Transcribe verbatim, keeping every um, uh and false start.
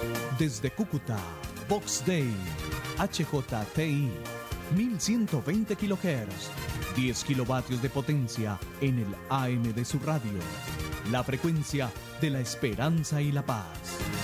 Desde Cúcuta, Vox Day, H J T I, mil ciento veinte kilohertz, diez kilovatios de potencia en el A M de su radio. La frecuencia de la esperanza y la paz.